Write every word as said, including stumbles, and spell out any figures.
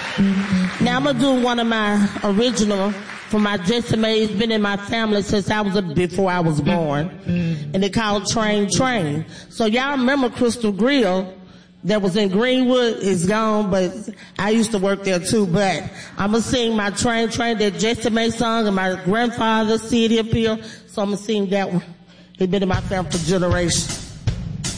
Now I'm gonna do one of my original from my Jessie Mae. It's been in my family since I was a, before I was born, and they called Train Train. So y'all remember Crystal Grill that was in Greenwood? It's gone, but I used to work there too. But I'm gonna sing my Train Train that Jessie Mae song, and my grandfather City Appeal. So I'm gonna sing that one. It's been in my family for generations.